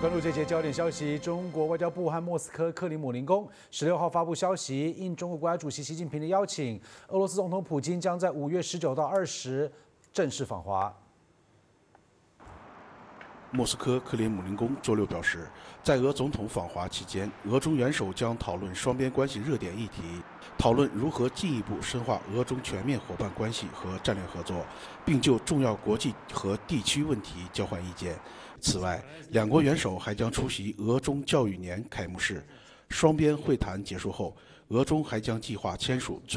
关注这节焦点消息，中国外交部和莫斯科克里姆林宫16号发布消息，应中国国家主席习近平的邀请，俄罗斯总统普京将在5月19到20正式访华。 莫斯科克里姆林宫周六表示，在俄总统访华期间，俄中元首将讨论双边关系热点议题，讨论如何进一步深化俄中全面伙伴关系和战略合作，并就重要国际和地区问题交换意见。此外，两国元首还将出席俄中教育年开幕式。双边会谈结束后，俄中还将计划签署